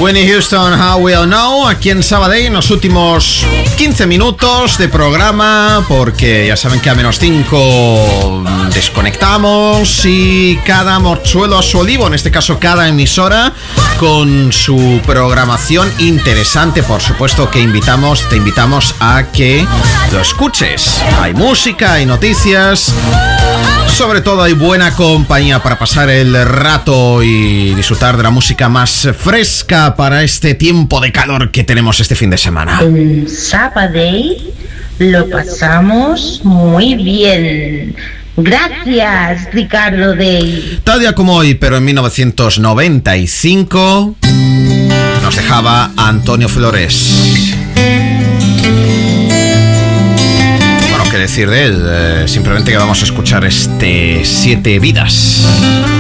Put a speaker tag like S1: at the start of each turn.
S1: Whitney Houston, How We'll Know, aquí en Sabadell, en los últimos 15 minutos de programa, porque ya saben que a -5 desconectamos y cada morchuelo a su olivo, en este caso cada emisora, con su programación interesante, por supuesto que te invitamos a que lo escuches. Hay música, hay noticias, sobre todo hay buena compañía para pasar el rato y disfrutar de la música más fresca para este tiempo de calor que tenemos este fin de semana.
S2: En Sabadell lo pasamos muy bien. Gracias, Ricardo Day.
S1: Tal día como hoy, pero en 1995, nos dejaba Antonio Flores. Bueno, qué decir de él, simplemente que vamos a escuchar este 7 vidas.